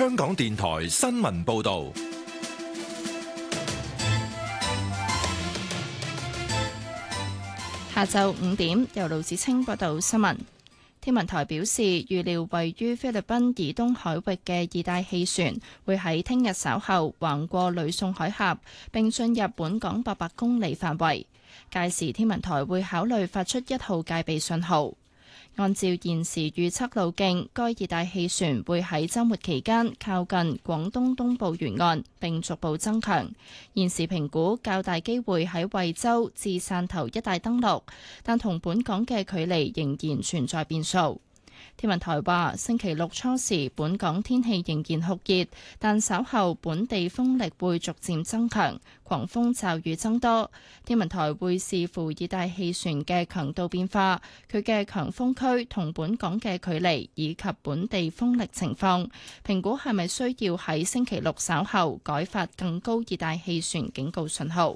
香港電台新聞報道。 下晝5點，由盧子清報道新聞。天文台表示，預料位於菲律賓以東海域嘅熱帶氣旋會喺聽日稍後橫過呂宋海峽，並進入本港800公里範圍。屆時天文台會考慮發出1號戒備信號。按照現時預測路徑，該熱帶氣旋會喺週末期間靠近廣東東部沿岸，並逐步增強。現時評估較大機會喺惠州至汕頭一帶登陸，但同本港嘅距離仍然存在變數。天文台話，星期六初時本港天氣仍然酷熱，但稍後本地風力會逐漸增強，狂風驟雨增多。天文台會視乎熱帶氣旋嘅強度變化、佢嘅強風區同本港嘅距離以及本地風力情況，評估係咪需要喺星期六稍後改發更高熱帶氣旋警告信號。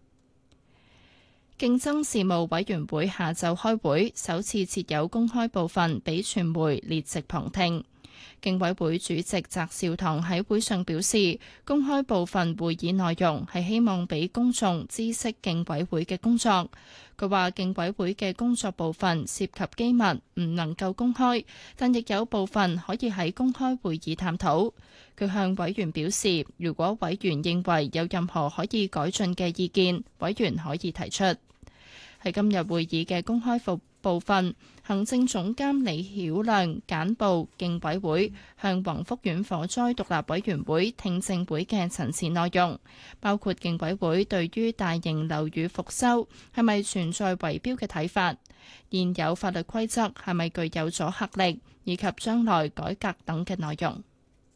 競爭事務委員會下晝開會，首次設有公開部分俾傳媒列席旁聽。競委會主席翟紹唐喺會上表示，公開部分會議內容係希望俾公眾知悉競委會嘅工作。佢話競委會嘅工作部分涉及機密，唔能夠公開，但亦有部分可以喺公開會議探討。佢向委員表示，如果委員認為有任何可以改進嘅意見，委員可以提出。喺今日會議嘅公開部分，行政總監李曉亮簡報競委會向宏福苑火災獨立委員會聽證會嘅陳詞內容，包括競委會對於大型樓宇復修係咪存在圍標嘅睇法，現有法律規則係咪具有阻嚇力，以及將來改革等嘅內容。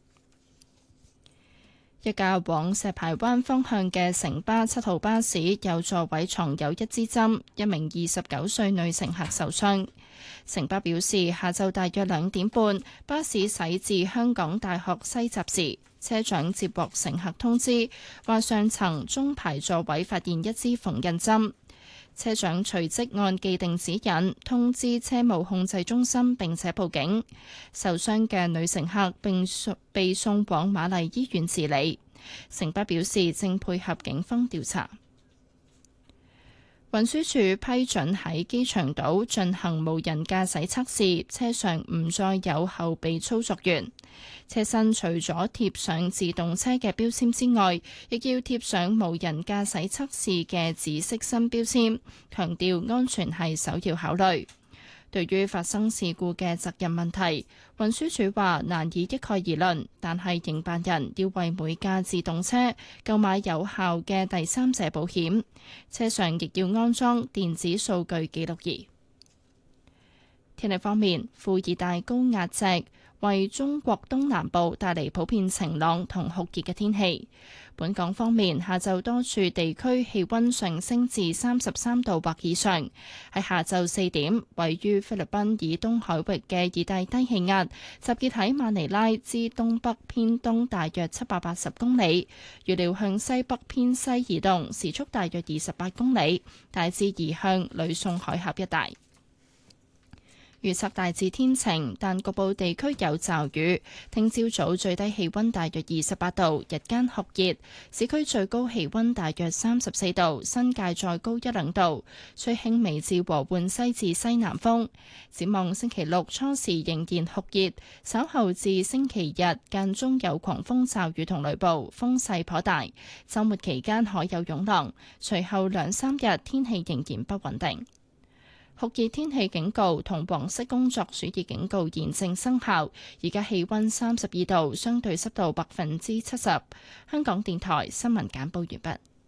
一架往石排灣方向嘅城巴7號巴士有座位藏有一支針，一名29歲女乘客受傷。城巴表示，下晝大約2點半，巴士駛至香港大學西閘時，車長接獲乘客通知，話上層中排座位發現一支縫印針。車長隨即按既定指引通知車務控制中心，並且報警。受傷嘅女乘客並被送往瑪麗醫院治理。城巴表示正配合警方調查。運輸署批准喺機場島進行無人駕駛測試，車上唔再有後備操作員。車身除咗貼上自動車嘅標籤之外，亦要貼上無人駕駛測試嘅紫色新標籤，強調安全係首要考慮。對於發生事故嘅責任問題，運輸署話難以一概而論，但係營辦人要為每架自動車購買有效嘅第三者保險，車上亦要安裝電子數據記錄儀。天氣方面，副熱帶高壓脊為中國東南部帶嚟普遍晴朗同酷熱嘅天氣。本港方面，下晝多處地區氣溫上升至33度或以上。喺下晝4點，位於菲律賓以東海域嘅熱帶低氣壓集結喺馬尼拉之東北偏東大約780公里，預料向西北偏西移動，時速大約28公里，大致移向呂宋海峽一帶。預測大致天晴，但局部地區有驟雨。聽朝早最低氣溫大約28度，日間酷熱，市區最高氣溫大約34度，新界再高1-2度，吹輕微至和緩西至西南風。展望星期六初時仍然酷熱，稍後至星期日間中有狂風驟雨同雷暴，風勢頗大。週末期間海有湧浪，隨後2-3日天氣仍然不穩定。酷熱天氣警告同黃色工作暑熱警告現正生效。而家氣溫32度，相對濕度70%。香港電台新聞簡報完畢。